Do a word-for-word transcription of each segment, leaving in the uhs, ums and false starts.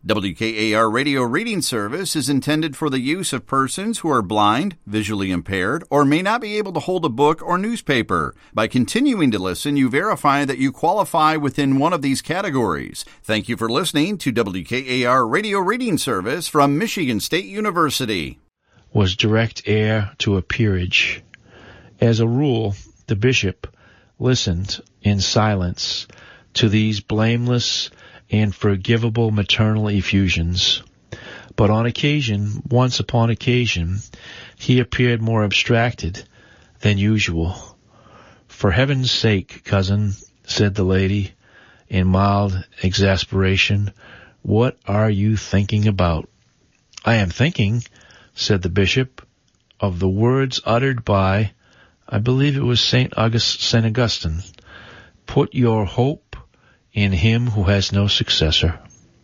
W K A R Radio Reading Service is intended for the use of persons who are blind, visually impaired, or may not be able to hold a book or newspaper. By continuing to listen, you verify that you qualify within one of these categories. Thank you for listening to W K A R Radio Reading Service from Michigan State University. Was direct heir to a peerage. As a rule, the bishop listened in silence to these blameless and forgivable maternal effusions. But on occasion, once upon occasion, he appeared more abstracted than usual. "For heaven's sake, cousin," said the lady, in mild exasperation, "what are you thinking about?" "I am thinking," said the bishop, "of the words uttered by, I believe it was Saint August, Saint Augustine, 'Put your hope in him who has no successor.'"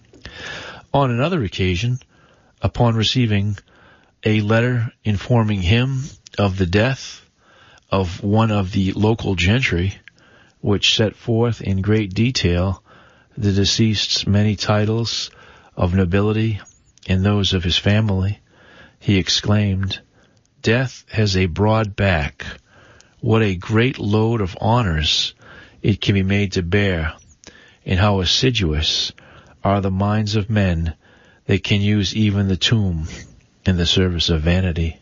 On another occasion, upon receiving a letter informing him of the death of one of the local gentry, which set forth in great detail the deceased's many titles of nobility and those of his family, he exclaimed, "Death has a broad back. What a great load of honors it can be made to bear, and how assiduous are the minds of men that can use even the tomb in the service of vanity."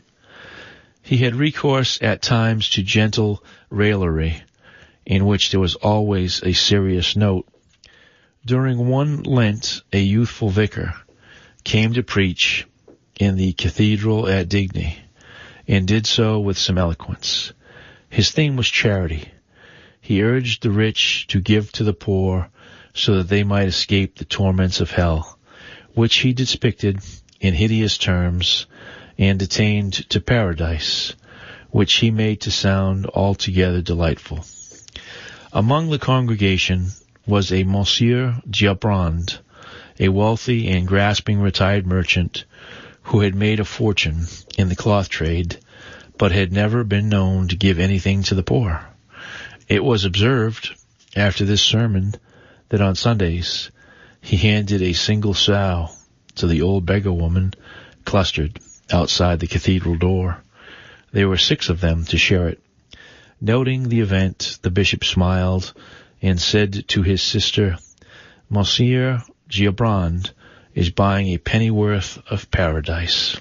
He had recourse at times to gentle raillery, in which there was always a serious note. During one Lent, a youthful vicar came to preach in the cathedral at Digny, and did so with some eloquence. His theme was charity. He urged the rich to give to the poor, so that they might escape the torments of hell, which he depicted in hideous terms, and attained to paradise, which he made to sound altogether delightful. Among the congregation was a Monsieur Giabrand, a wealthy and grasping retired merchant, who had made a fortune in the cloth trade, but had never been known to give anything to the poor. It was observed, after this sermon, that on Sundays he handed a single sow to the old beggar woman clustered outside the cathedral door. There were six of them to share it. Noting the event, the bishop smiled and said to his sister, "Monsieur Giabrand is buying a pennyworth of paradise."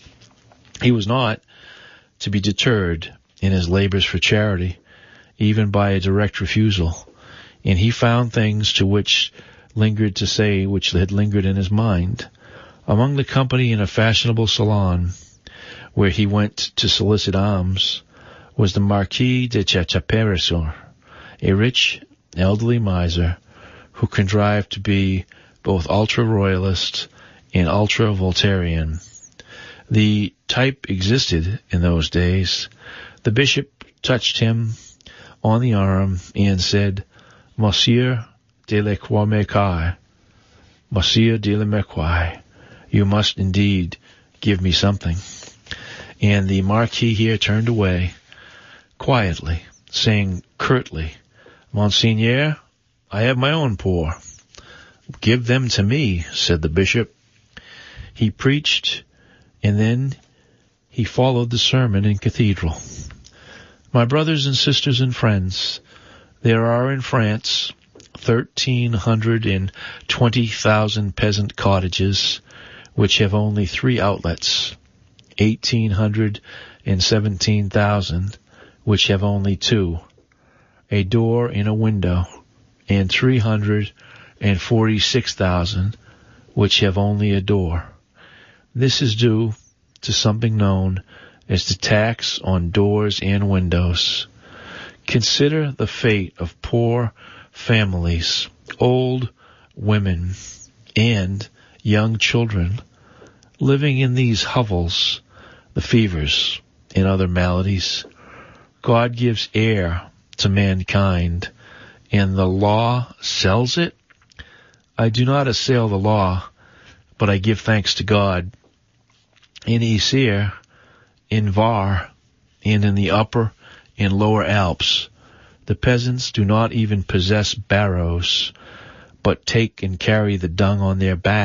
He was not to be deterred in his labors for charity, even by a direct refusal, and he found things to which lingered to say which had lingered in his mind. Among the company in a fashionable salon, where he went to solicit alms, was the Marquis de Chachaperesor, a rich, elderly miser, who contrived to be both ultra-royalist and ultra-Voltairian. The type existed in those days. The bishop touched him on the arm and said, "Monsieur de la Croix-Mercaille, Monsieur de la Mercaille, you must indeed give me something." And the Marquis here turned away quietly, saying curtly, "Monseigneur, I have my own poor." "Give them to me," said the bishop. He preached, and then he followed the sermon in cathedral. My brothers and sisters and friends, there are in France thirteen hundred and twenty thousand peasant cottages which have only three outlets, eighteen hundred and seventeen thousand which have only two, a door and a window, and three hundred and forty-six thousand which have only a door. This is due to something known as the tax on doors and windows. Consider the fate of poor families, old women, and young children living in these hovels, the fevers and other maladies. God gives air to mankind, and the law sells it? I do not assail the law, but I give thanks to God. In Isère, in Var, and in the Upper and Lower Alps, the peasants do not even possess barrows, but take and carry the dung on their backs.